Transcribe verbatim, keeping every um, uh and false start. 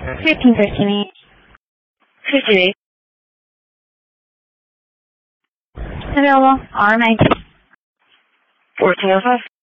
Fifteen fifteen. Fifty-eight. Available. R nineteen. Fourteen oh five.